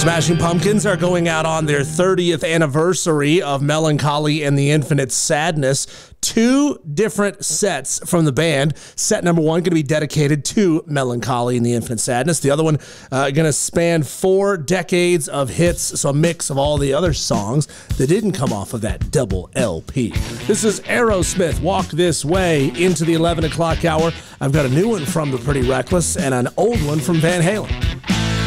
Smashing Pumpkins are going out on their 30th anniversary of Melancholy and the Infinite Sadness. Two different sets from the band. Set number one going to be dedicated to Melancholy and the Infinite Sadness. The other one going to span 4 decades of hits, so a mix of all the other songs that didn't come off of that double LP. This is Aerosmith, Walk This Way, into the 11 o'clock hour. I've got a new one from The Pretty Reckless and an old one from Van Halen.